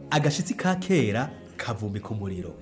agashitsi ka kera kavumbi ku muriro.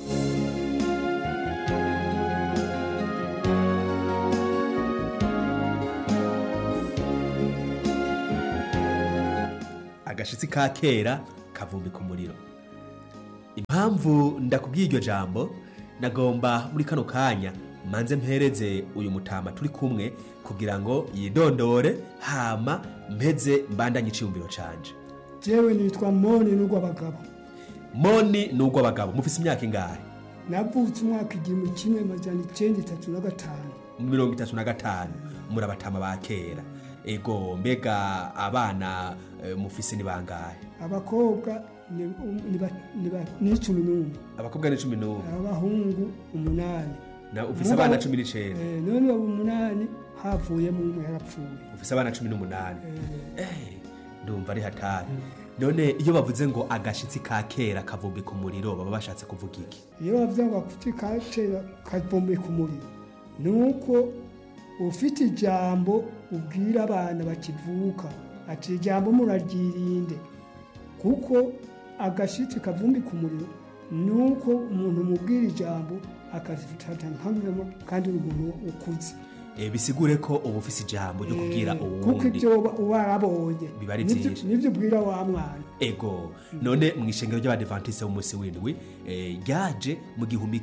Agashitsi ka kera kavumbi ku muriro. Impamvu ndakubwiye iryo jambo, nagomba muri kano kanya manze mpereze uyu mutama turi kumwe kugira ngo yidondore hama mpeze mbandanye iciyumviro canje. Jewe nitwa Moni Nugwabagabo. Moni Nugwabagabo, mufise imyaka ingahe? Navutse umwaka 1935. 35. Muri abatama ba kera. Ego mbega abana mufise ni bangahe? Abakobwa ni 11. Abakobwa ni 11. Abahungu 8. Na ufise abana 19. None abo 8 havuye mu yarapfuye. Ufise abana 18. Ndumva ari hatari. None iyo bavuze ngo agashitsi ka kera kavumbi ku muriro baba bashatse kuvuga iki? Iyo bavuze ngo agashitsi ka kera kavumbi ku muriro nuko ufite ijambo ubwira abana bakivuka ati ijambo muraryirinde, kuko agashitsi kavumbi ku muriro nuko umuntu mubwira ijambo akazifata nkamwe kandi umuntu ukuze. Bisigure ko ubu ufise ijambo ryo kubwira uwundi, kuko ibyo ubarabonye bibari byinshi nivyo ubwira wa mwana. Ego none mwishengero ry'Abadventiste b'umunsi w'indwi ryaje mu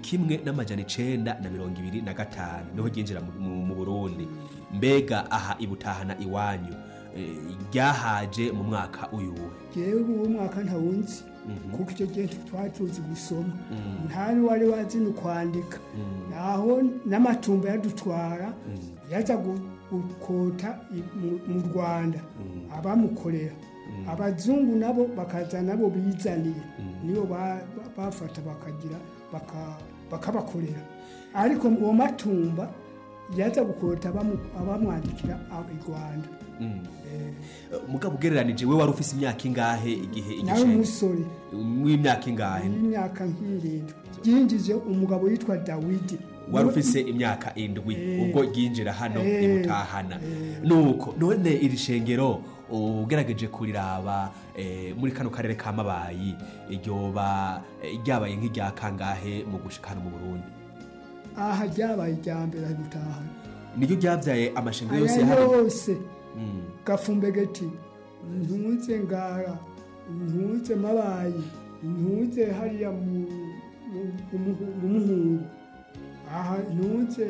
1925 niho ryinjira mu Burundi. Mbega aha ibutahana iwanyu ryahaje mu mwaka uyuwe? Jewe uwo mwaka ntawunzi, kuko icyo gihe twatuzi gusoma, ntari wari wazi no kwandika. Naho n'amatumba yadutwara yaza gukota mu Rwanda abamukorera. Abazungu nabo bakaza nabo bizaniye, niyo bafata bakagira bakabakorera. Ariko uwo matumba yaza gukota abamwandikira i Rwanda. Mugabo ugereranije we wari ufise imyaka ingahe igihe nawe umusore w'imyaka ingahe? Imyaka 7. Yinjije umugabo yitwa Dawidi. Wari ufise imyaka 7 ubwo yinjira hano ibutahana. Nuko none iri shengero ugerageje kuriraba muri kano karere ka Mabayi iryoba ryabaye nk'irya kangahe mu gushikana mu Burundi? Aha ryabaye ryambere ibutahana. Niyo ryavyaye amashengero yose yose. Gafumbegeti, ntuze Ngara, ntuze Mabayi, ntuze hariya mu Muhungu, aha ntuze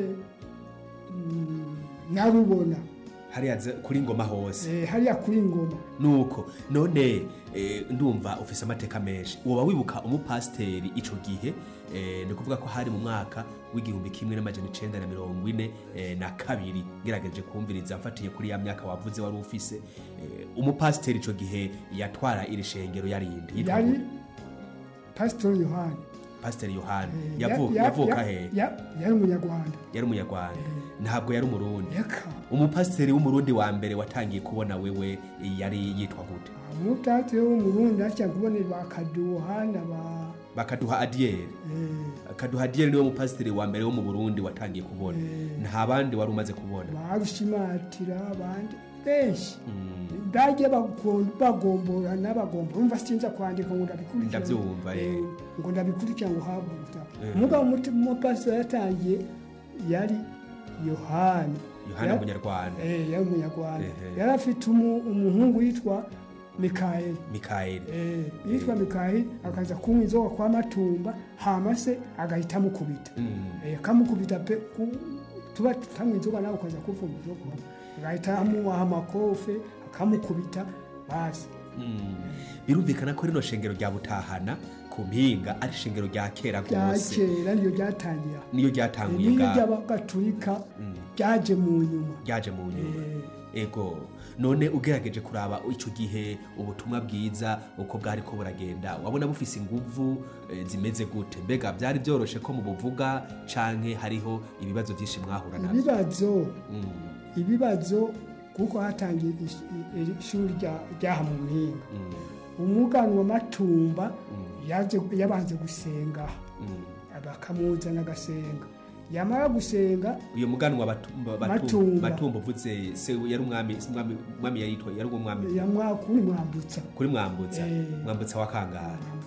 Nyarubona, hariya kuri Ngoma hose. Hariya kuri Ngoma. Nuko none ndumva ufise amateka menshi. Woba wibuka umupasteri ico gihe ni kuvuga ko hari mu mwaka w'1942 ngerageje kumviriza mfatiye kuri ya myaka wavuze wari ufise. Umupasteri ico gihe yatwara iri shengero yarindi yari Pastor Yohani. Pastor Yohani yavuka he? Yari umunyarwanda. Yari umunyarwanda. Ntabwo yari umurundi. Umupasteri w'umurundi wa mbere watangiye kubona wewe yari yitwa gute? Umupasteri w'umurundi acha kubona Bakaduha Adiel. Kaduha Adiel niwe mupasteri wa mbere wo mu Burundi watangiye kubona. Nta bandi wari umaze kubona? Barushimatira abandi benshi. Ndaje bagombora n'abagombora. Umva sinza kwandika ngo ndabikurikira. Ndabyumva ngo ndabikurikira ngo habuta. Mugabo umupasteri yatangiye yari Yohani Munyarwanda. Yari Munyarwanda. Yari afite umuhungu yitwa Mikaeli. Yitwa Mikaeli akaza kunywa inzoga kwa Matumba, hama se agahita mukubita. Akamukubita pe tuba tutanywa inzoga nawe ukaza kuvuma inzoga. Agahita amuha amakofe akamukubita basi. Birumvikana ko rino shengero rya Butahana ku Mpinga ari shengero rya kera gose. Kera niyo ryatangira. Niyo ryatanguye niyo ry'Abagatulika ryaje mu nyuma. Ego none ugerageje kuraba icyo gihe ubutumwa bwiza uko bwari ko buragenda wabona bufise inguvu zimeze gute? Mbega byari byoroshe ko mu buvuga canke hariho ibibazo byinshi mwahura navyo? Ibibazo kuko hatangiye ishuri rya mu Mpinga. Umugani wa Matumba yabanze gusenga, abakamuzana agasenga. Yamara gusenga uyo muganwa Matumba uvuze se yari umwami yitwa yari umwami yamwakuri Mwambutsa Mwambutsa wa Kangara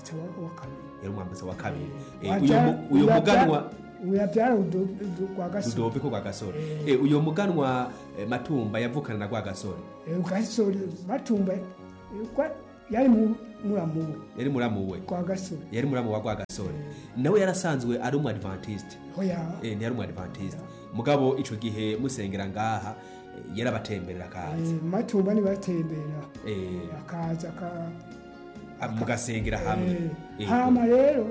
umwambutsa wa kabiri. yari umwambutsa wa kabiri Wabyara- uyo uyabyara- muganwa uyabyara rwa gasore. Rudoviko rwa gasore uyo muganwa Matumba yavukana na rwa gasore Gasore Matumba yari muramuwe yari muramu we kwa gasore. yari muramu wa rwa gasore nawe yarasanzwe ari umu adventiste Oya. ntiyari umu adventiste mugabo ico gihe musengera ngaha yarabatemberera akaza Matumba ni batembera akaza mugasengera hamwe hama rero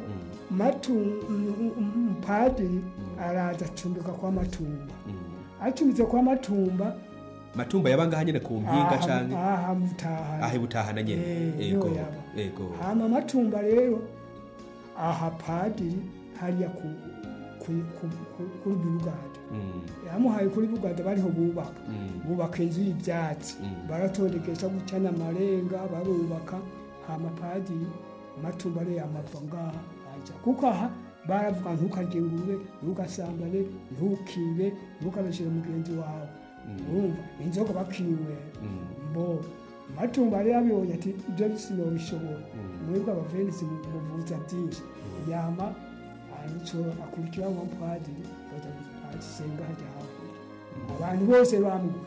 padiri araza acumbika kwa Matumba acumbitse kwa Matumba yaba ngaha nyene ku mpinga canke mutahana butahana nyene yego hama Matumba rero aha padiri hariya kuri Burugada yamuhaye kuri Burugada bariho bubaka inzu y'ibyatsi baratondekesha gucana amarenga barubaka hama padiri Matumba rero amava ngaha aja kuko aha baravuga ntukarye ingurube ntugasambane ntukibe ntukabeshere mugenzi wawe urumva inzoga bakinywera mbo Matumba rero abibonye ati ibyo sinobishobora mwebwe abavenisi muvuza byinshi yama akurikira wa padiri asenga hajya hakurya abantu bose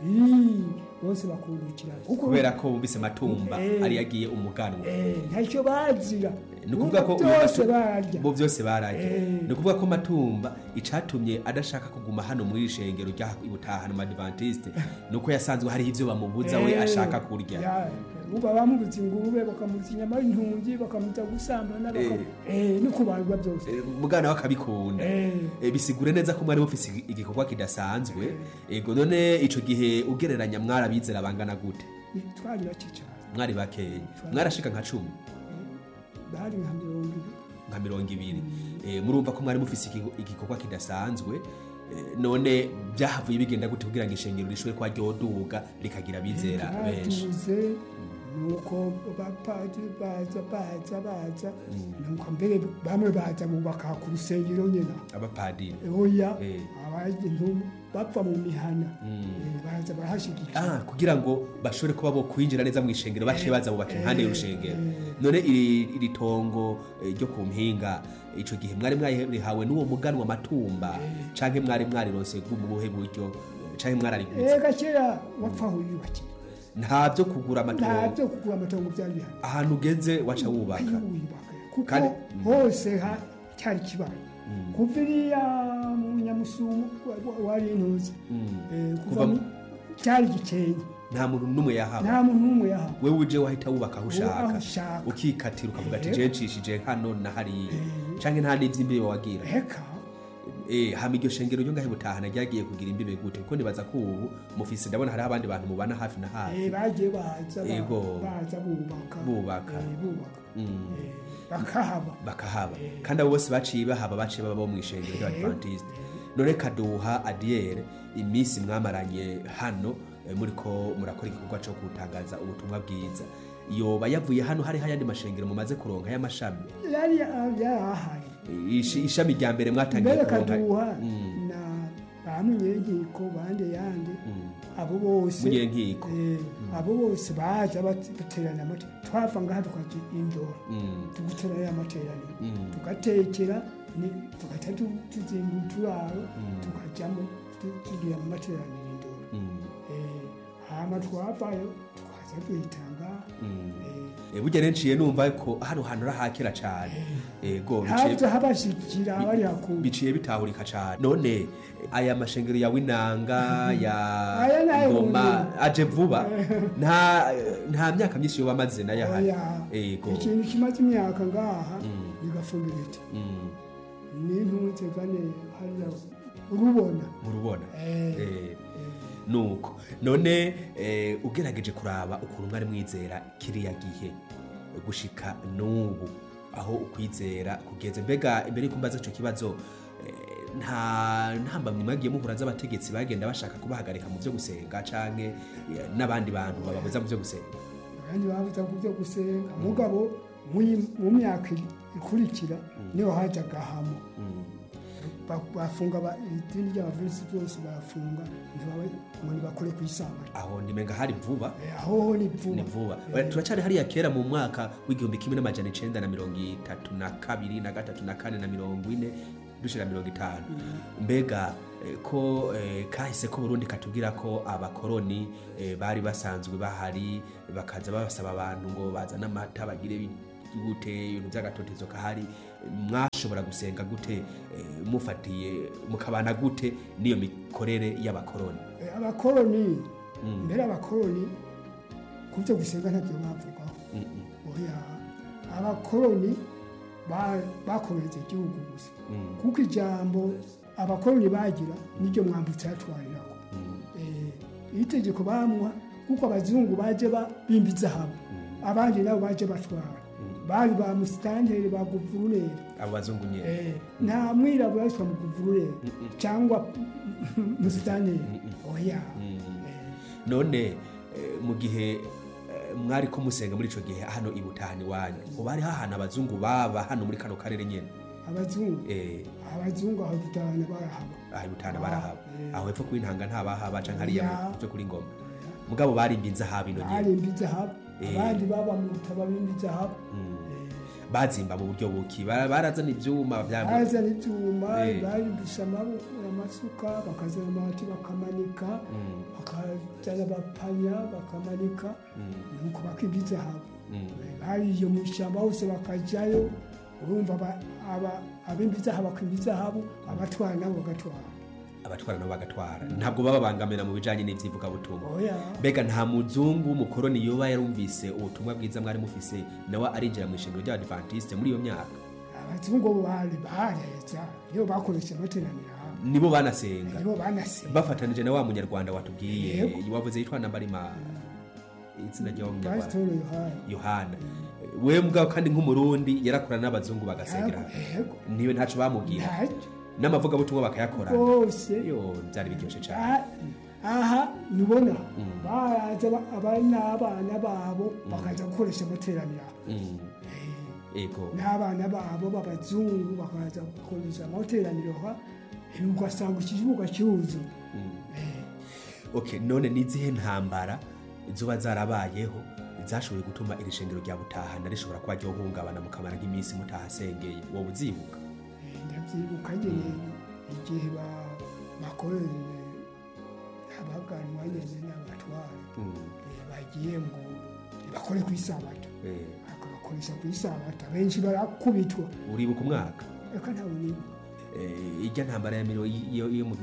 bose bakundukira kubera ko bumvise Matumba ari yagiye umuganwa ntacyo bazira ni ukuvuga ko byose bararya ni ukuvuga ko Matumba icatumye adashaka kuguma hano muri ishengero rya ibutahana mu Adventiste nuko yasanzwe hari ivyo bamubuza we ashaka kurya uba bamubuza ingurube bakamuza inyama y'intungi bakamuza gusambana no kubarwa byose mugana wakabikunda bisigure neza ko mwari mufise igikorwa kidasanzwe ego none ico gihe ugereranya bizera bangana gute twari bake cyane mwari bakeye mwarashika nka 10 bari nka 200 murumva ko mwari mufise igikorwa kidasanzwe none byahavuye bigenda gute kugira ngo ishengero rishwe kwa ryoduga rikagira bizera benshi nuko bapadiri baza nuko mbere bamwe baza bubaka ku rusengero nyina abapadiri oya abantu bapfa mu mihana baza barahashigikira kugira ngo bashobore kuba bo kwinjira neza mu ishengero baciye baza bubaka impande y'urushengero none iri tongo ryo ku mpinga ico gihe mwari mwarihawe n'uwo muganwa Matumba canke mwari mwarironse bw'umubuhe buryo canke mwarariguze kera wapfa huyubaki ntabyo kugura amatongo byari bihari ahantu ugeze waca wubaka kuko hose cyari kibaye kuviriya mu Nyamusumu wari intuzi kuva cyari gikenye nta muntu n'umwe yahaba wewe uje wahita wubaka aho ushaka ukikatira ukavuga ati je ncishije hano na hariya canke nta n'ivy'imbibe wagira hama iryo shengero ryo ngahe butahana ryagiye kugira imbibe gute kuko nibaza ko ubu mufise ndabona hari abandi bantu mubana hafi na hafi bagiye baza bubaka bakahaba kandi abo bose baciye baba bo mu ishengero ry'Abadventiste none Kaduha Adiere iminsi mwamaranye hano muriko murakora igikorwa cyo gutangaza ubutumwa bwiza yoba yavuye hano hari hayandi mashengero mumaze kuronka y'amashami yari ahari ishami rya mbere mwatangiye kuronka Kaduha na bamunyenkiko bande yande abo bose munyenkiko abo bose baza baterana amate twava ngaha tukaje indoro tuguterana amaterano tugatekera ni tukatatu tuzinguturaro tukajamo tugira amaterano indoro hama twavayo tukaza kwitanga burya nenciye numva ko hano hantu rahakera cyane ego habashikira bari hakuru biciye bitahurika cyane none aya mashengero ya Winanga ya Ngoma aje vuba nta myaka myinshi yo bamaze na yahari ego ikintu kimaze imyaka ngaha bigafumbirite n'intunze gane hariya urubona nuko none ugerageje kuraba ukuntu mwari mwizera kiriya gihe gushika n'ubu aho ukwizera kugeze mbega imbere yuko mbaza ico kibazo nta ntambamye mwagiye muhura z'abategetsi bagenda bashaka kubahagarika mu byo gusenga canke n'abandi bantu bababuza mu byo gusenga abandi babuza mu byo gusenga mugabo mu myaka ikurikira niho hajaga hamo bafunga idini ry'abavisi byose barafunga ngo ntibakore ku isabato. aho ndimenga hari vuba aho ni ni vuba turacari hariya kera mu mwaka w'igihumbi kimwe n'amajana 932 na 3 na 4 na 40 dushira 50. mbega ko kahise ko Burundi katubwira ko abakoroni bari basanzwe bahari bakaza babasaba abantu ngo bazana amata bagire gute ibintu by'agatotezo kahari, mwashobora gusenga gute mufatiye mukabana gute niyo mikorere y'abakoroni? Abakoroni mbere abakoroni kuvyo gusenga ntabyo bavugaho. Oya, abakoroni bakomeza igihugu gusa kuko ijambo abakoroni bagira niryo mwambutse yatwarirako. Itegeko bamwa kuko abazungu baje bimba izahabu, abandi nabo baje batwara, bari ba musitanteri ba guvuruneri. Abo bazungu nyene nta mwirabura yitwa mu guvuruneri cyangwa musitanteri. Oya. None mu gihe mwari ko musenga muri ico gihe hano ibutahani wanyu ubari hahana abazungu baba hano muri kano karere nyene? Abazungu aho dutahana barahaba. Ibutahana barahaba. Aho hepfo kw'intanga nta bahaba canke hariya byo kuri ngoma. Mugabo barimba inzahabu ino nyene. Barimba inzahabu. Abandi baba mu rutaba bimba inzahabu. Bazimba mu buryo buki barazana ivyuma barazana ivyuma barimbisha amasuka bakazana amabati bakamanika bakazana bapanya bakamanika nuko bakimba inzahabu. Bari iyo mu shamba hose bakajayo, urumva abimba inzahabu bakimba inzahabu, abatwara nabo bagatwara. Ntabwo baba bangamira mu bijanye n'ivyivuga butumwa. Bega nta muzungu umukoroni yoba yarumvise ubutumwa bwiza mwari mufise nawe arinjira mu ishengero ry'Abadventiste muri iyo myaka? Abazungu bari bareza nibo bakoresha amateraniro nibo banasenga bafatanije na wa munyarwanda watubwiye wavuze yitwa Nambarima izina ryawo munyarwanda Yohana. We mugabo kandi nk'umurundi yarakorana n'abazungu bagasengera niwe ntaco bamubwira n'amavuga butumwa bakayakora bose. Yo byari biryoshe cyane. Aha nibona baraza abana babo bakaza gukoresha amateraniro. Ego n'abana babo b'abazungu bakaza gukoresha amateraniro ugasanga ikibuga cyuzu. Okay, none nizihe ntambara zuba zarabayeho zashoboye gutuma iri shengero rya Butahana rishobora kuba ryo hungabana mukamara nk'iminsi mutahasengeye? Wowe uzibuka? Ndabyibuka nyene igihe bakoreye abaganwa nyene n'abatwara bagiye ngo bakore ku isabato, bakakoresha ku isabato benshi barakubitwa. Uribuka umwaka? Eka ntawe nibuka. Ijya ntambara ya miro yo mu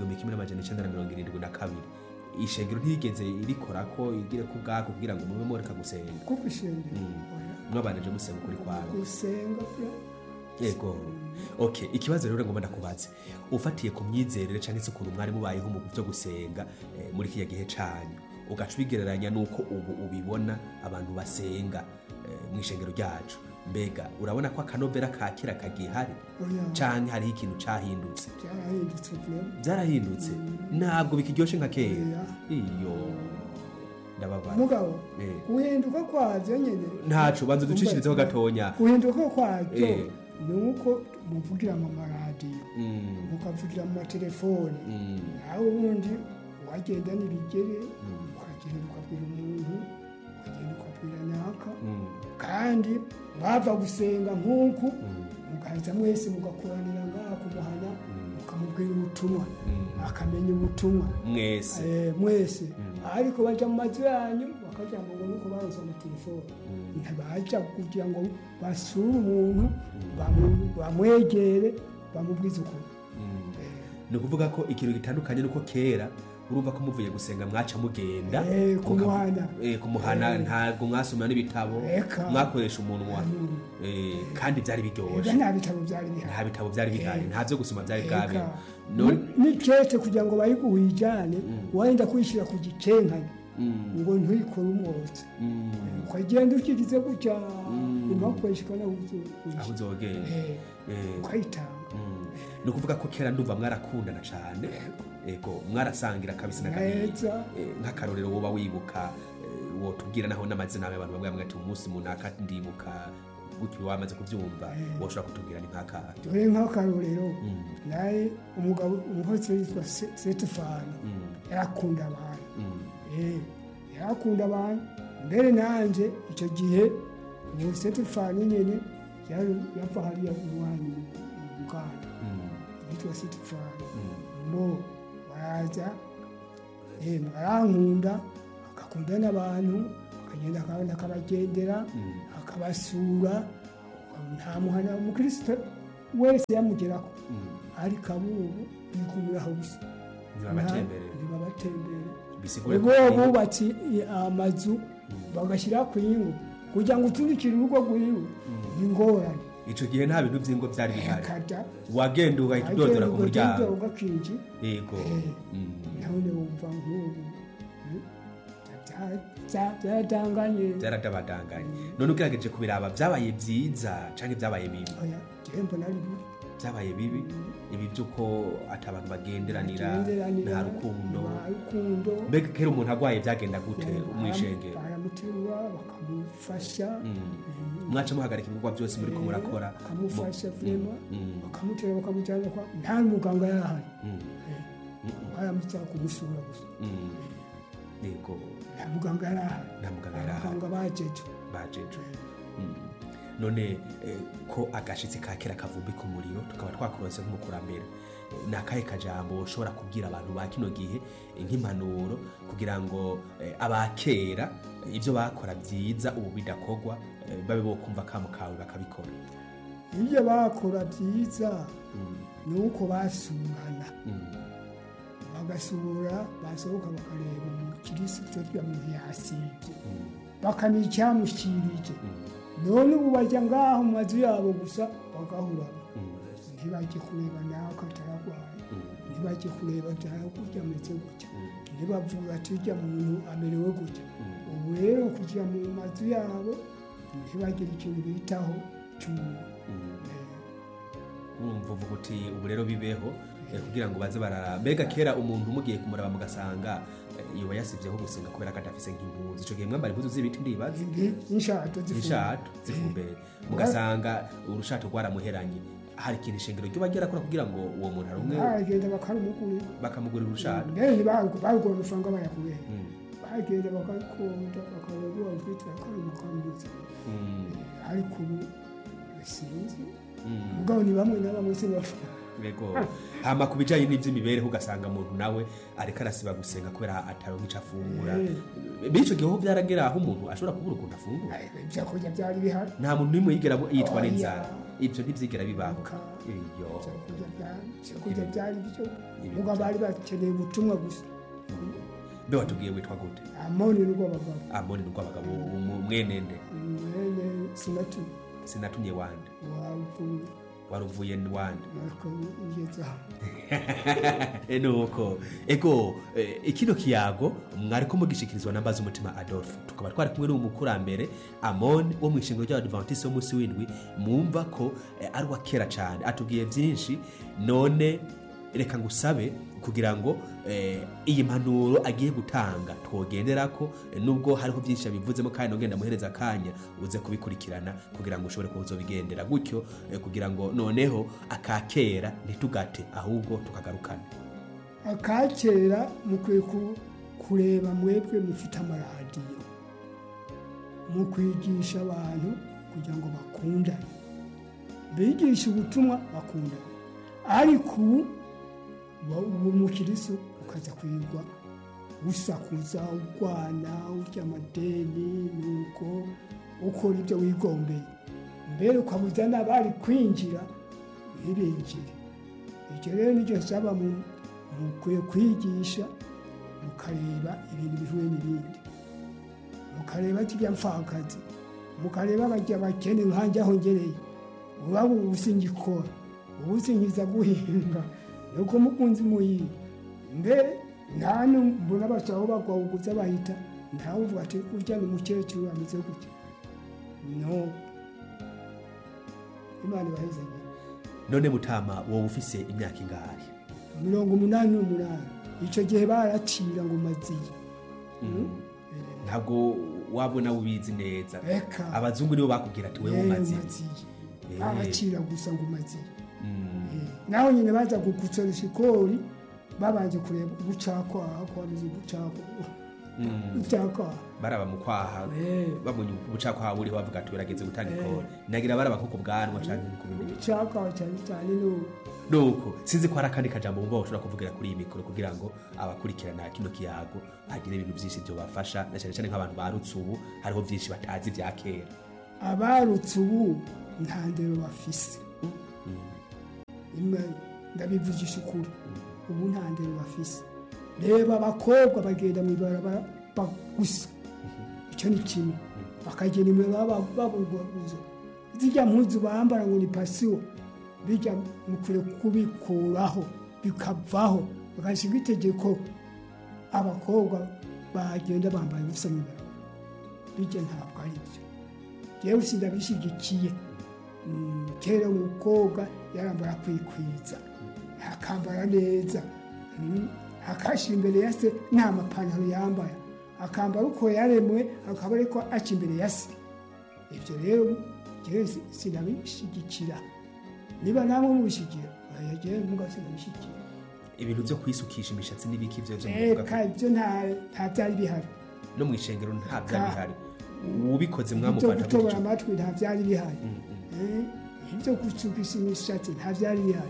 1972 ishengero ntigeze irikora ko igire ku bwako kugira ngo mube moreka gusenga kuko ishengero mwabanaje musenga kuri kwawe gusenga. Yego. Okay, ikibazo rero ngomba ndakubaze ufatiye ku myizerere canke se ukuntu mwari mubayeho mu byo gusenga muri kiya gihe canyu ugaca bigereranya nuko ubu ubibona abantu basenga mu ishengero ryacu, mbega urabona ko akanovera kakira kagihari canke hari ikintu cahindutse? Byarahindutse ntabwo bikiryoshe nka kera. Iyo ndababara mugabo guhinduka kwavyo nyene ntaco banze ducishirizeho gatonya. Guhinduka kwavyo nuko muvugira mu maradiyo mukavugira mu matelefoni nawe ubundi wagenda n'ibigere ukagenda ukabwira umuntu ukagenda ukabwira naka kandi bava gusenga nk'uku mugahiza mwese mugakoranira ngaha kumuhana mukamubwira ubutumwa akamenya ubutumwa mwese ariko baja mu mazu yanyu bakaja ngo nuko baronse amatelefoni ntibaja kugira ngo basure umuntu bamwegere bamubwize ukuri. Ni ukuvuga ko ikintu gitandukanye nuko kera urumva ko muvuye gusenga mwaca mugenda kumuhana ntabwo mwasomera n'ibitabo mwakoresha umunwa kandi byari biryoshe. Nta bitabo byari bihari nta byo gusoma byari bwabe n'ikete kugira ngo bayiguhijane wenda kwishyira ku gicenkanye ngo ntuyikore umwotsi ukagenda ukigize gutya umakweshika naho uzogenda ukayitanga. ni ukuvuga ko kera ndumva mwarakundana cyane. Ego mwarasangira kabisa na kabisa nk'akarorero woba wibuka wotubwira naho n'amazina y'abantu bamwe bamwe ati umunsi munaka ndibuka gutyo wamaze kuvyumva woshobora kutubwira ni nk'akahe dore nk'akarorero naye umugabo umuhotsi witwa Setufano yarakunda abantu yarakunda abantu mbere nanje icyo gihe uwo Setufano nyene yapfa hariya iwanyu mu Buganda yitwa Setufano mo baraza barankunda akakunda n'abantu akagenda akabona akabagendera akabasura nta muhana umukristo wese yamugerako ariko abubu bikumiraho gusa ntibabatembere ubwo bubatse amazu bagashyira ku ingo kugira ngo uturikire urugo rwiwe ni ingorane ico gihe nta bintu vy'ingo vyari bihari wagenda ugahita udodora ku muryango ugakinji yego none wumva nk'ubu byaradabadanganye none ugerageje kubiraba vyabaye vyiza canke vyabaye bibi vyabaye bibi ibi vy'uko ati abantu bagenderanira nta rukundo mbega kera umuntu agwaye vyagenda gute umwishengero baramuterura bakamufasha mwaca muhagarika ibikorwa byose muri ko murakora bakamufasha vrema bakamuterura bakamujyana kwa nta muganga yarahari baramutsa kumusura gusa yego nta muganga yarahari abaganga bajeje none ko agashitsi ka kera kavumbi ku muriro tukaba twakuronse nk'umukurambere ni akahe kajambo ushobora kubwira abantu ba kino gihe nk'impanuro kugira ngo abakera ibyo bakora byiza ubu bidakogwa babe bo kumva kamo kawe bakabikora ibyo bakora byiza ni uko basurana bagasura basohoka bakareba mu kirisito cy'amuntu yasibye bakamenya icyamushyirije none ubu bajya ngaho mu mazu yabo gusa bagahurana ntibajye kureba nawe kataragwaye ntibajye kureba kurya ameze gutya ntibavuga ati ujya muntu amerewe gutya ubu rero kujya mu mazu yabo ntibagire ikintu bitaho cy'umuntu urumva uvuga uti ubu rero bibeho kugira ngo baze barara mbega kera umuntu umugiye kumuraba mugasanga yoba yasivyeho gusenga kubera ko adafise nk'impuzu ico gihe mwambara impuzu z'ibiti ndibaza inshato zifumbere mugasanga urushato rwaramuheranye hari ikintu ishengero ryo bagera kora kugira ngo uwo muntu arumwe bagenda bakamugurira urushato mbere bagura amafaranga bayakuye bagenda bakakunda bakarugura ufite akamukanyiza ariko ubu sinzi mugabo ni bamwe na bamwe sinafuna Bego hama kubijanye n'ivy'imibereho ugasanga umuntu nawe ariko arasiba gusenga kubera ataronka ico afungura bico gihe ho byaragera aho umuntu ashobora kubura ukuntu afungura ibyo kurya byari bihari nta muntu nimwe yigera yitwa n'inzara ibyo ntivyigera bibaho iyo kurya byari byo mugabo bari bakeneye ubutumwa gusa mbe watubwiye witwa gute Amoni n'urw'abagabo mwenende sinatumye wande waruvuye wande nuko ego ikino kiyago mwariko mugishikirizwa na Mbaza umutima Adolphe tukaba twari kumwe n'umukurambere Amoni wo mu ishingiro ry'Abadventiste wo munsi w'indwi mumva ko ari wa kera cyane atubwiye byinshi none reka ngusabe kugira ngo iyi mpanuro agiye gutanga twogendera ko nubwo hariho byinshi bivuzemo kandi nogenda muhereza kanya uze kubikurikirana kugira ngo ushobore kuzobigendera gutyo kugira ngo noneho akakera ntitugate ahubwo tukagarukana akakera mukwiye kureba mwebwe mufite amaradiyo mu kwigisha abantu kugira ngo bakundane bigisha ubutumwa bakundane ariko ubu mukiriso ukaza kwirwa usakuza urwana urya amadeni nuko ukora ibyo wigombeye mbere ukabuza n'abari kwinjira ntibinjire icyo rero nicyo saba mukwiye kwigisha mukareba ibintu bihuye n'ibindi mukareba kirya mfakazi mukareba bajya bakene nkanjye aho ngereye uraba ubusingikora ubusingiza guhinga nuko mukunzi muyi mbere nta mbona bacaho bagwaguza bahita ntawe uvuga ati urya ni mukecuru ameze gutya no Imana ibahezanye none Mutama wowe ufise imyaka ingahe 88 icyo gihe baracira ngo maziye ntabwo wabona ubizi neza Eka. abazungu nibo bakubwira ati wewe umaziye abacira gusa ngo umaziye naho nyine baza gukutsora ikigori babanje kureba ubucakwaha kwamize ubucakwaha baraba mu kwaha babonye ubucakwaha buriho bavuga ati urageze gutanga ikori nagira baraba ko kubwanwa canke ku bindi ubucakwaha cyane cyane nuko sinzi ko hari akandi kajambo bumva bashobora kuvugira kuri iyi mikoro kugira ngo abakurikirana kino kiyago hagire ibintu byinshi byo bafasha na cyane cyane nk'abantu barutse ubu hariho byinshi batazi vya kera abarutse ubu nta ndero bafise ndabivugisha ukuri ubu nta ndero bafise reba abakobwa bagenda mu ibarabara bagusa icyo ni kimwe bakagenda imwe babugwaguza zijya mpuzu bambara ngo ni pasiyo bijya mukure kubikuraho bikavaho bagashyirwa itegeko abakobwa bagenda bambaye ubusa mu ibarabara bijya ntabwo ari byo jewe sindabishyigikiye kera umukobwa yarambara kwikwiza akambara neza akashyira imbere ya se nta mapantaro yambaye akambara uko yaremwe akaba ariko aca imbere ya se ibyo rero jewe sinabishyigikira niba namwe mubishyigikira jewe muga sinabishyigikira ibintu byo kwisukisha imishatsi n'ibiki byo ibyo nta byari bihari no mu ishengero nta byari bihari ubikoze mwamufata ibyo gutobora amatwi nta byari bihari ibyo gusukisha imishatsi nta byari bihari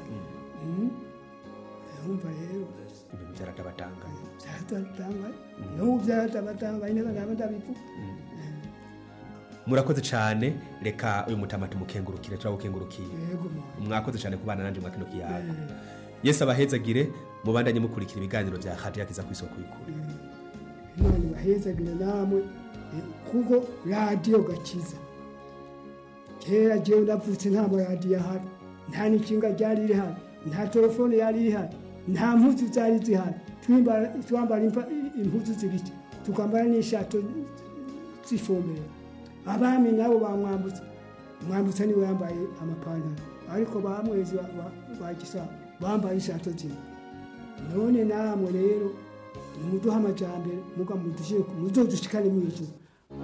urumva rero ibintu byaratabatanganye n'ubu byaratabatanganye neza ndabivuga murakoze cyane reka uyu mutama tumukengurukire turagukengurukiye mwakoze cyane kubana nanje mwa kino kiyago Yesu abahezagire mubandanye mukurikira ibiganiro bya Radio Akiza ku isoko y'ukuri none bahezagire namwe kuko radio gakiza kera jewe ndavutse nta radio ahari nta n'ikinga ryari rihari nta telefone yari ihari nta mpuzu zari zihari twambara impuzu zibiti tukambara n'ishato zifomera abami nabo bamwambutsa niwe yambaye amapantaro ariko bamwezi bagisa bambaye ishato zimwe none namwe rero nimuduha amajambere muga mudushikane mu ijuru